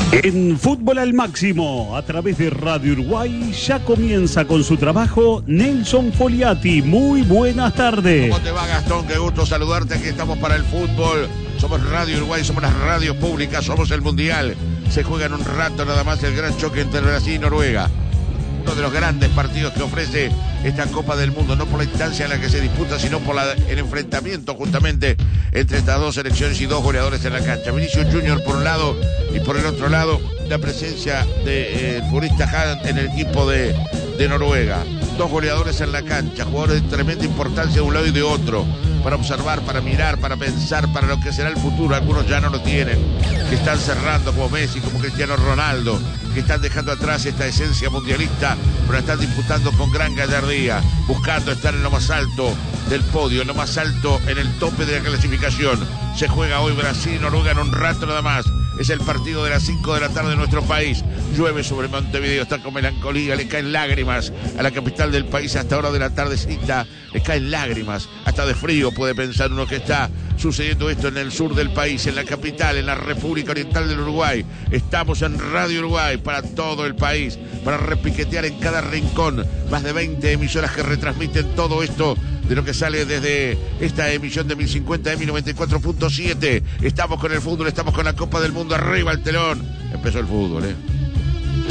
En Fútbol al Máximo, a través de Radio Uruguay, ya comienza con su trabajo Nelson Foliati. Muy buenas tardes. ¿Cómo te va, Gastón? Qué gusto saludarte. Aquí estamos para el fútbol. Somos Radio Uruguay, somos las radios públicas, somos el Mundial. Se juega en un rato nada más el gran choque entre Brasil y Noruega. Uno de los grandes partidos que ofrece esta Copa del Mundo, no por la instancia en la que se disputa, sino por el enfrentamiento justamente entre estas dos selecciones y dos goleadores en la cancha. Vinicius Junior por un lado y por el otro lado la presencia del futbolista Haaland en el equipo de Noruega. Dos goleadores en la cancha, jugadores de tremenda importancia de un lado y de otro, para observar, para mirar, para pensar, para lo que será el futuro. Algunos ya no lo tienen, que están cerrando como Messi, como Cristiano Ronaldo, que están dejando atrás esta esencia mundialista, pero la están disputando con gran gallardía, buscando estar en lo más alto del podio, en lo más alto, en el tope de la clasificación. Se juega hoy Brasil y Noruega en un rato nada más. Es el partido de las 5 de la tarde de nuestro país. Llueve sobre Montevideo, está con melancolía, le caen lágrimas a la capital del país hasta hora de la tardecita. Le caen lágrimas, hasta de frío puede pensar uno que está sucediendo esto en el sur del país, en la capital, en la República Oriental del Uruguay. Estamos en Radio Uruguay para todo el país, para repiquetear en cada rincón. Más de 20 emisoras que retransmiten todo esto de lo que sale desde esta emisión de 1050 M 94.7. Estamos con el fútbol, estamos con la Copa del Mundo, arriba el telón. Empezó el fútbol,